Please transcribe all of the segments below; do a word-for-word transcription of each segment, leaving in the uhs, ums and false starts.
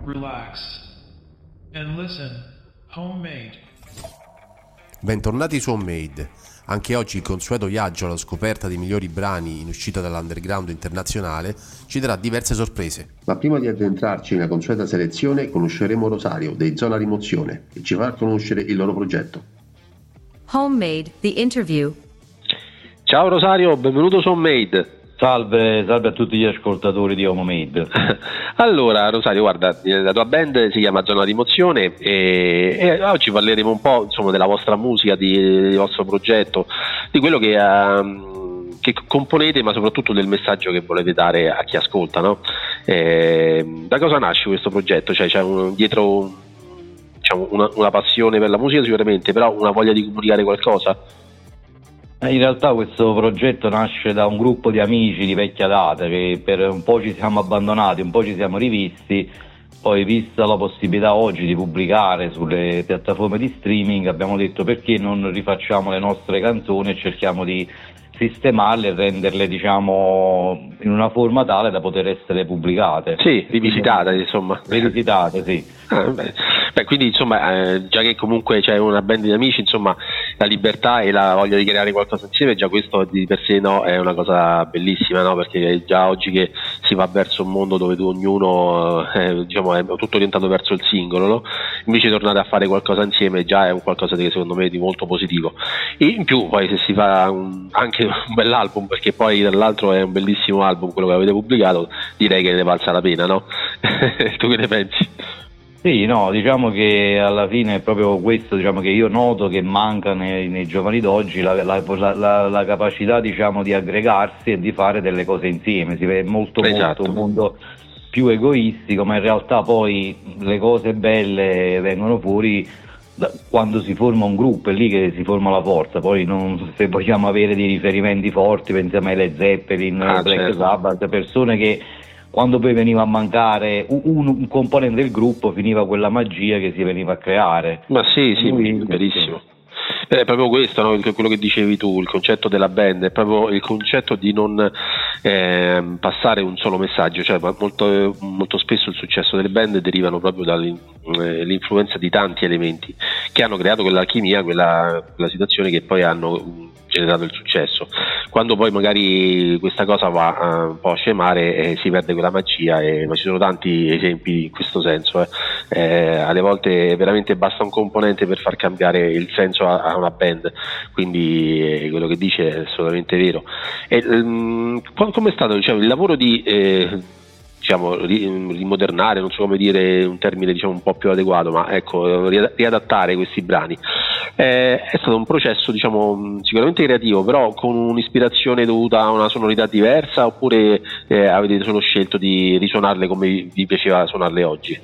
relax, and listen. Homemade. Bentornati su Homemade. Anche oggi il consueto viaggio alla scoperta dei migliori brani in uscita dall'underground internazionale ci darà diverse sorprese. Ma prima di addentrarci nella consueta selezione conosceremo Rosario dei Zona Rimozione e ci farà conoscere il loro progetto. Homemade, the interview. Ciao Rosario, benvenuto su Homemade. Salve, salve a tutti gli ascoltatori di Homemade. Allora Rosario, guarda, la tua band si chiama Zona Rimozione e, e oggi parleremo un po', insomma, della vostra musica, di, del vostro progetto, di quello che, uh, che componete, ma soprattutto del messaggio che volete dare a chi ascolta, no? E, da cosa nasce questo progetto? Cioè, c'è un, dietro diciamo, una, una passione per la musica sicuramente, però una voglia di comunicare qualcosa? In realtà questo progetto nasce da un gruppo di amici di vecchia data che per un po' ci siamo abbandonati, un po' ci siamo rivisti, poi vista la possibilità oggi di pubblicare sulle piattaforme di streaming abbiamo detto perché non rifacciamo le nostre canzoni e cerchiamo di sistemarle e renderle, diciamo, in una forma tale da poter essere pubblicate. Sì, rivisitate, insomma. Rivisitate, sì. Ah, beh. Beh, quindi insomma, eh, già che comunque c'è una band di amici, insomma, la libertà e la voglia di creare qualcosa insieme, già questo di per sé no, è una cosa bellissima, no? Perché già oggi che si va verso un mondo dove tu, ognuno eh, diciamo, è tutto orientato verso il singolo, no? Invece tornare a fare qualcosa insieme già è un qualcosa che secondo me è di molto positivo. E in più poi se si fa un, anche un bell'album, perché poi dall'altro è un bellissimo album quello che avete pubblicato, direi che ne valsa la pena, no? Tu che ne pensi? Sì, no, diciamo che alla fine è proprio questo, diciamo, che io noto che manca nei, nei giovani d'oggi la, la, la, la capacità, diciamo, di aggregarsi e di fare delle cose insieme. Si vede molto, esatto. molto un mondo più egoistico, ma in realtà poi le cose belle vengono fuori da, quando si forma un gruppo, è lì che si forma la forza. Poi non, se vogliamo avere dei riferimenti forti, pensiamo ai Led Zeppelin, ah, Black certo. Sabbath, persone che quando poi veniva a mancare un, un componente del gruppo finiva quella magia che si veniva a creare. Ma sì, sì, Lui, verissimo. È proprio questo, no? Quello che dicevi tu, il concetto della band, è proprio il concetto di non eh, passare un solo messaggio, cioè molto, molto spesso il successo delle band derivano proprio dall'influenza di tanti elementi che hanno creato quell'alchimia, quella, quella situazione che poi hanno generato il successo. Quando poi magari questa cosa va uh, un po' a scemare eh, si perde quella magia, eh, ma ci sono tanti esempi in questo senso, eh. Eh, alle volte veramente basta un componente per far cambiare il senso a, a una band, quindi eh, quello che dice è assolutamente vero. E, um, come è stato, diciamo, il lavoro di eh, diciamo rimodernare, non so come dire un termine, diciamo, un po' più adeguato, ma ecco, riadattare questi brani eh, è stato un processo, diciamo, sicuramente creativo, però con un'ispirazione dovuta a una sonorità diversa, oppure eh, avete solo scelto di risuonarle come vi piaceva suonarle oggi?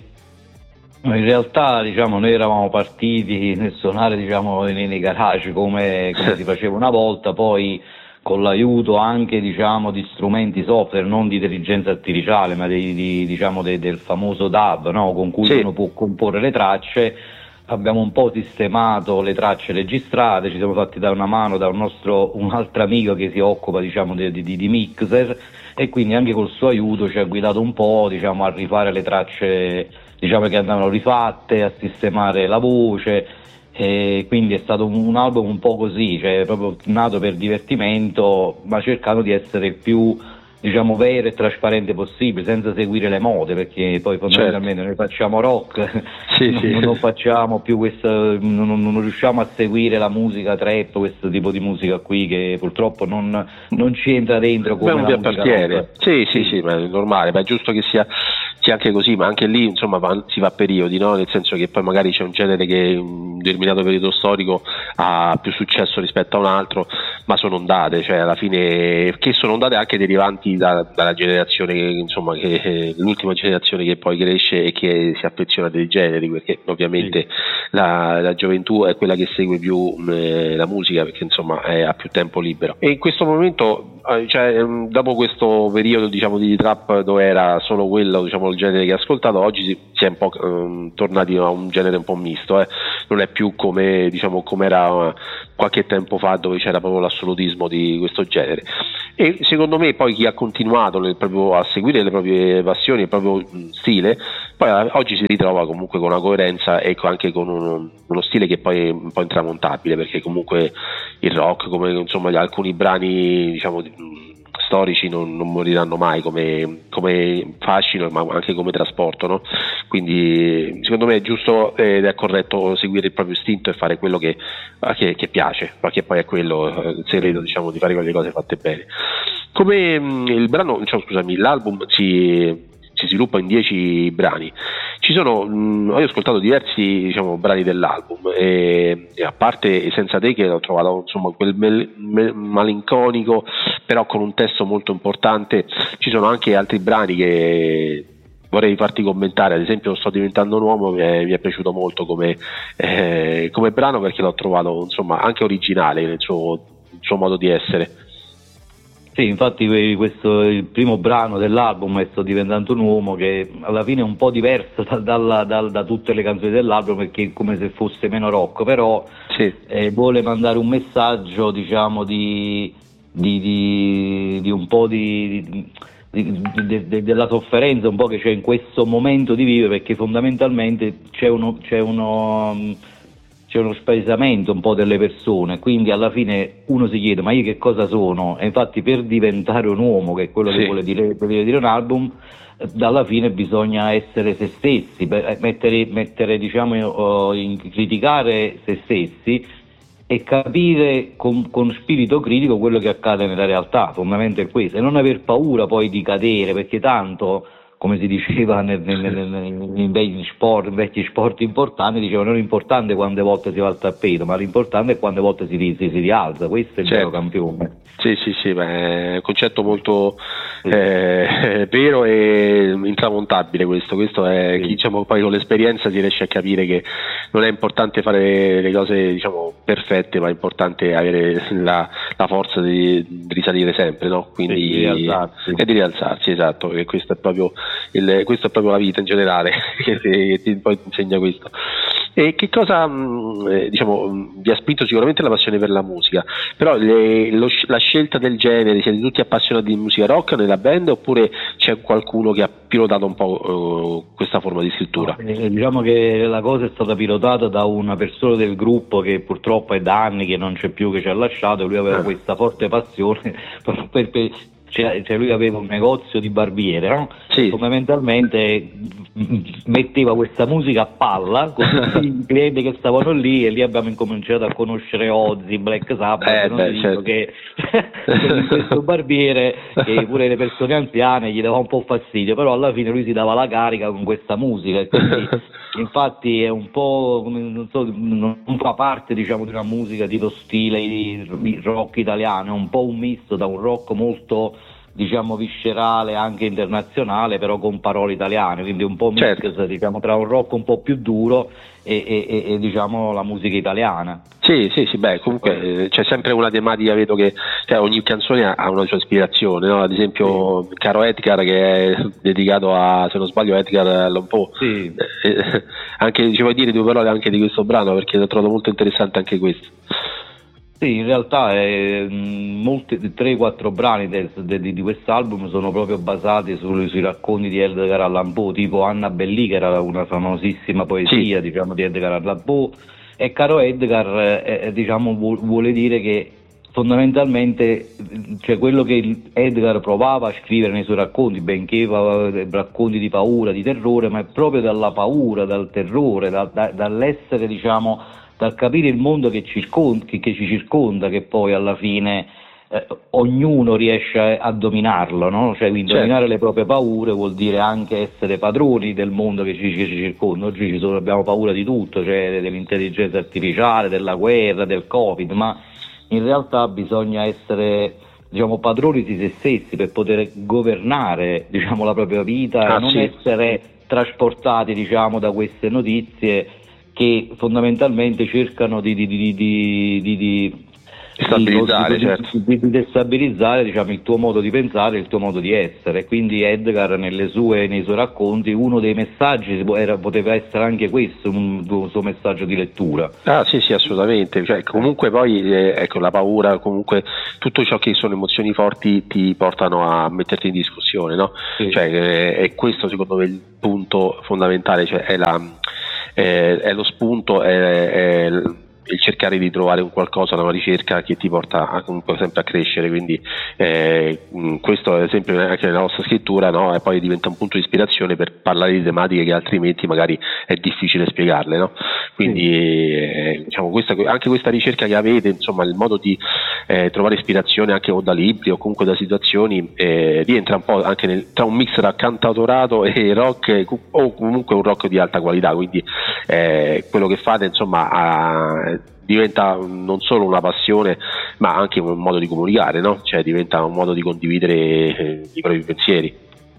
In realtà, diciamo, noi eravamo partiti nel suonare, diciamo, nei, nei garage come, come si faceva una volta, poi con l'aiuto anche, diciamo, di strumenti software, non di intelligenza artificiale, ma di, di, diciamo, de, del famoso D A W, no? Con cui sì. uno può comporre le tracce. Abbiamo un po' sistemato le tracce registrate, ci siamo fatti dare una mano da un nostro un altro amico che si occupa, diciamo, di, di, di mixer, e quindi anche col suo aiuto ci ha guidato un po', diciamo, a rifare le tracce, diciamo, che andavano rifatte, a sistemare la voce. E quindi è stato un, un album un po' così, cioè proprio nato per divertimento, ma cercando di essere più, diciamo, vero e trasparente possibile, senza seguire le mode, perché poi fondamentalmente certo. noi facciamo rock, sì, non, sì. non facciamo più questo, non, non riusciamo a seguire la musica trap, questo tipo di musica qui che purtroppo non, non ci entra dentro come Beh, non la vi appartiene. rock. Sì, sì, sì, ma è normale, ma è giusto che sia sia anche così, ma anche lì insomma va, si va a periodi, no? Nel senso che poi magari c'è un genere che in un determinato periodo storico ha più successo rispetto a un altro, ma sono ondate, cioè alla fine, che sono ondate anche derivanti da, dalla generazione, insomma, che è l'ultima generazione che poi cresce e che si affeziona a dei generi, perché ovviamente sì. la, la gioventù è quella che segue più eh, la musica, perché insomma è, ha più tempo libero. E in questo momento, eh, cioè, dopo questo periodo, diciamo, di trap dove era solo quello, diciamo, il genere che ha ascoltato, oggi si, si è un po' um, tornati a un genere un po' misto, eh. Non è più come, diciamo, come era uh, qualche tempo fa, dove c'era proprio l'assolutismo di questo genere. E secondo me poi chi ha continuato nel proprio, a seguire le proprie passioni, il proprio stile, Poi eh, oggi si ritrova comunque con una coerenza e co- anche con uno, uno stile che poi è un po' intramontabile, perché comunque il rock, come insomma alcuni brani diciamo di- storici non, non moriranno mai come, come fascino, ma anche come trasporto, no? Quindi secondo me è giusto ed è corretto seguire il proprio istinto e fare quello che, che, che piace, perché poi è quello il segreto, diciamo, di fare quelle cose fatte bene. Come mh, il brano, diciamo, scusami, l'album si si sviluppa in dieci brani. Ci sono, mh, ho ascoltato diversi diciamo, brani dell'album e, e a parte Senza te, che l'ho trovato insomma quel mel, mel, malinconico però con un testo molto importante, ci sono anche altri brani che vorrei farti commentare. Ad esempio Sto diventando un uomo mi è, mi è piaciuto molto come, eh, come brano, perché l'ho trovato insomma anche originale nel suo, nel suo modo di essere. Sì, infatti questo il primo brano dell'album è Sto diventando un uomo, che alla fine è un po' diverso da, da, da, da tutte le canzoni dell'album, perché è come se fosse meno rock, però sì. eh, vuole mandare un messaggio diciamo di, di, di, di un po' di, di, di, di, della sofferenza un po' che c'è in questo momento di vivere, perché fondamentalmente c'è uno, c'è uno c'è uno spaesamento un po' delle persone, quindi alla fine uno si chiede ma io che cosa sono? E infatti per diventare un uomo, che è quello sì. che vuole dire, vuole dire un album, alla fine bisogna essere se stessi, mettere, mettere diciamo in, criticare se stessi e capire con, con spirito critico quello che accade nella realtà, fondamentalmente è questo, e non aver paura poi di cadere, perché tanto, come si diceva nel, nel, nel, in vecchi sport, in vecchi sport importanti, dicevano non è importante quante volte si va al tappeto, ma l'importante è quante volte si, si, si rialza, questo è il certo. vero campione. Sì, sì, sì, beh, è un concetto molto eh, vero e intramontabile questo, questo è, sì. diciamo, poi con l'esperienza si riesce a capire che non è importante fare le cose diciamo perfette, ma è importante avere la, la forza di, di risalire sempre, no? Quindi, sì, di rialzarsi. E di rialzarsi, esatto, perché questo è proprio, il, questo è proprio la vita in generale che ti, che ti, poi ti insegna questo. E che cosa mh, diciamo mh, vi ha spinto? Sicuramente la passione per la musica, però le, lo, la scelta del genere, siete tutti appassionati di musica rock nella band, oppure c'è qualcuno che ha pilotato un po' uh, questa forma di scrittura? No, eh, diciamo che la cosa è stata pilotata da una persona del gruppo che purtroppo è da anni che non c'è più, che ci ha lasciato, e lui aveva ah. questa forte passione per, per, per Cioè, cioè lui aveva un negozio di barbiere, no? Sì. Fondamentalmente metteva questa musica a palla con tutti i clienti che stavano lì, e lì abbiamo incominciato a conoscere Ozzy, Black Sabbath, eh, non beh, dico certo. che questo barbiere, che pure le persone anziane gli dava un po' fastidio, però alla fine lui si dava la carica con questa musica, e quindi infatti è un po', non so, non fa parte diciamo di una musica di lo stile di rock italiano, è un po' un misto da un rock molto diciamo viscerale, anche internazionale, però con parole italiane, quindi un po' mix certo. diciamo tra un rock un po' più duro e, e, e, e diciamo la musica italiana. Sì, sì, sì, beh, comunque eh, c'è sempre una tematica, vedo che cioè, ogni canzone ha una sua ispirazione, no? Ad esempio sì. Caro Edgar, che è dedicato a, se non sbaglio, Edgar Allan Poe. Sì. Eh, anche ci vuoi dire due parole anche di questo brano, perché l'ho trovato molto interessante anche questo. Sì, in realtà eh, molti tre quattro brani de, de, de, di quest'album sono proprio basati sui, sui racconti di Edgar Allan Poe, tipo Anna Bellì, che era una famosissima poesia sì. diciamo di Edgar Allan Poe, e Caro Edgar eh, diciamo vuole dire che fondamentalmente cioè quello che Edgar provava a scrivere nei suoi racconti, benché racconti di paura, di terrore, ma è proprio dalla paura, dal terrore, da, da, dall'essere diciamo dal capire il mondo che, circonda, che, che ci circonda, che poi alla fine eh, ognuno riesce a, a dominarlo, no? Cioè, quindi certo. dominare le proprie paure vuol dire anche essere padroni del mondo che ci, che ci circonda. Oggi ci sono, abbiamo paura di tutto, cioè dell'intelligenza artificiale, della guerra, del Covid, ma in realtà bisogna essere diciamo padroni di se stessi per poter governare diciamo la propria vita ah, e non sì. essere trasportati diciamo da queste notizie che fondamentalmente cercano di, di, di, di, di, di stabilizzare, di, certo. di, di destabilizzare, diciamo, il tuo modo di pensare, il tuo modo di essere. Quindi Edgar nelle sue, nei suoi racconti, uno dei messaggi era, poteva essere anche questo, un, un suo messaggio di lettura. Ah sì sì, assolutamente, cioè, comunque poi eh, ecco, la paura, comunque tutto ciò che sono emozioni forti ti portano a metterti in discussione, no? Sì. Cioè, eh, è questo secondo me il punto fondamentale, cioè è, la, è, è lo spunto, è, è il cercare di trovare un qualcosa, una ricerca che ti porta a, comunque sempre a crescere, quindi eh, questo ad esempio anche nella nostra scrittura, no? E poi diventa un punto di ispirazione per parlare di tematiche che altrimenti magari è difficile spiegarle, no? Quindi eh, diciamo questa, anche questa ricerca che avete, insomma il modo di eh, trovare ispirazione anche o da libri o comunque da situazioni eh, rientra un po' anche nel, tra un mix tra cantautorato e rock o comunque un rock di alta qualità, quindi eh, quello che fate insomma ha, diventa non solo una passione ma anche un modo di comunicare, no? Cioè diventa un modo di condividere eh, i propri pensieri.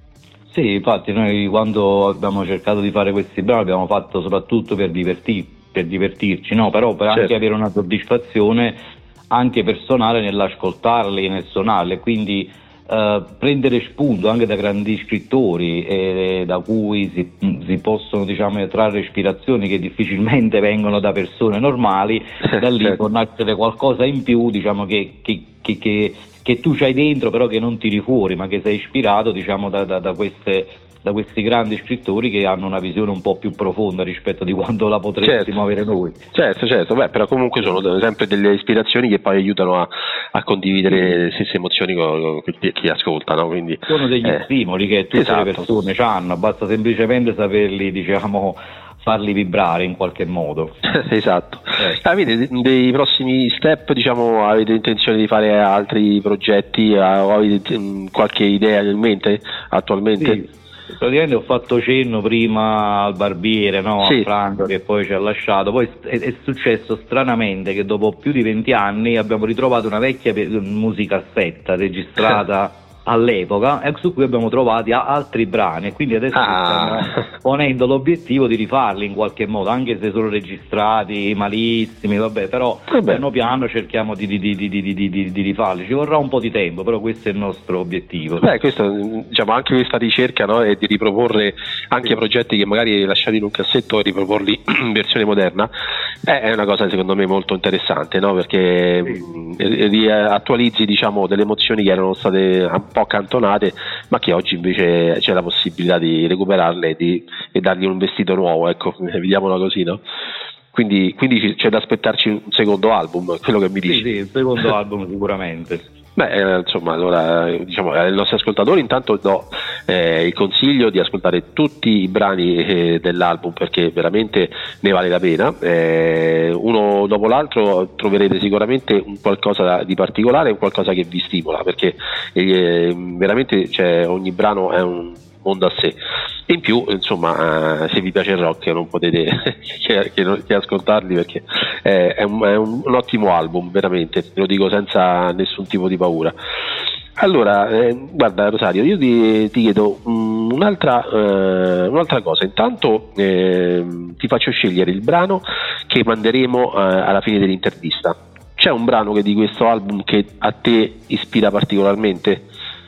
Sì, infatti noi quando abbiamo cercato di fare questi brani abbiamo fatto soprattutto per, divertir, per divertirci, no? Però per certo. anche avere una soddisfazione anche personale nell'ascoltarli e nel suonarli, quindi eh, prendere spunto anche da grandi scrittori eh, da cui si, si possono, diciamo, trarre ispirazioni che difficilmente vengono da persone normali, da lì può nascere qualcosa in più, diciamo, che, che, che, che che tu c'hai dentro però che non tiri fuori, ma che sei ispirato, diciamo, da, da, da, queste, da questi grandi scrittori che hanno una visione un po' più profonda rispetto di quanto la potremmo certo. avere noi. Certo, certo, beh, però comunque sono sempre delle ispirazioni che poi aiutano a, a condividere le stesse emozioni con chi, chi ascolta, no? Quindi, sono degli eh, stimoli che tutte esatto. le persone hanno, basta semplicemente saperli, diciamo, farli vibrare in qualche modo. Esatto. Eh. Avete dei prossimi step, diciamo, avete intenzione di fare altri progetti o avete qualche idea in mente attualmente? Sì, praticamente ho fatto cenno prima al barbiere, no? Sì. A Franco, che poi ci ha lasciato, poi è, è successo stranamente che dopo più di venti anni abbiamo ritrovato una vecchia musicassetta registrata all'epoca e su cui abbiamo trovaati altri brani e quindi adesso ah. stiamo ponendo l'obiettivo di rifarli in qualche modo, anche se sono registrati malissimi, vabbè, però vabbè. piano piano cerchiamo di, di, di, di, di, di, di rifarli, ci vorrà un po' di tempo, però questo è il nostro obiettivo. Beh, questo, diciamo, anche questa ricerca, no, è di riproporre anche sì. progetti che magari lasciati in un cassetto e riproporli in versione moderna, eh, è una cosa secondo me molto interessante, no? Perché sì. riattualizzi, diciamo, delle emozioni che erano state un po' accantonate ma che oggi invece c'è la possibilità di recuperarle e, di, e dargli un vestito nuovo, ecco, vediamola così, no? Quindi, quindi c'è da aspettarci un secondo album, quello che mi dici. Sì, sì, il secondo album sicuramente. Beh, eh, insomma, allora, diciamo, ai nostri ascoltatori intanto do eh, il consiglio di ascoltare tutti i brani eh, dell'album perché veramente ne vale la pena, eh, uno dopo l'altro troverete sicuramente un qualcosa di particolare, un qualcosa che vi stimola, perché eh, veramente, cioè, ogni brano è un mondo a sé. E in più, insomma, eh, se vi piace il rock non potete che, che, che ascoltarli perché eh, è, un, è un, un ottimo album, veramente, lo dico senza nessun tipo di paura. Allora, eh, guarda Rosario, io ti, ti chiedo um, un'altra, eh, un'altra cosa. Intanto eh, ti faccio scegliere il brano che manderemo eh, alla fine dell'intervista. C'è un brano che di questo album che a te ispira particolarmente?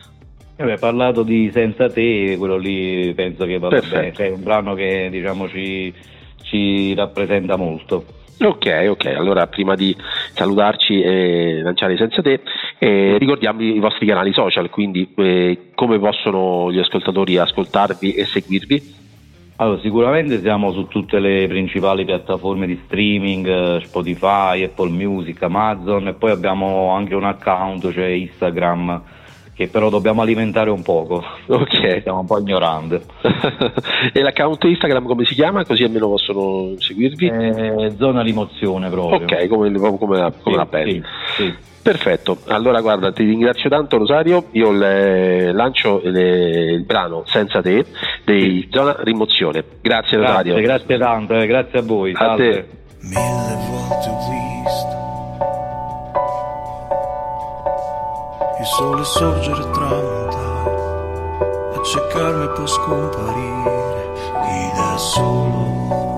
Hai parlato di Senza Te, quello lì penso che vada bene, è un brano che, diciamo, ci, ci rappresenta molto. Ok, ok, allora prima di salutarci e lanciare Senza Te, eh, ricordiamo i vostri canali social, quindi eh, come possono gli ascoltatori ascoltarvi e seguirvi? Allora, sicuramente siamo su tutte le principali piattaforme di streaming, Spotify, Apple Music, Amazon, e poi abbiamo anche un account, cioè Instagram, che però dobbiamo alimentare un poco, ok, siamo un po' ignoranti. E l'account Instagram come si chiama? Così almeno possono seguirvi? Eh, zona Rimozione proprio. Ok, come, come la, come sì, la band. Sì, sì. Perfetto, allora guarda, ti ringrazio tanto Rosario, io le, lancio le, il brano Senza Te dei sì. Zona Rimozione. Grazie, grazie Rosario. Grazie tanto, eh, grazie a voi. A salve. te. Mille volte ho visto il sole sorgere e tramontare, a cercarmi può scomparire, qui da solo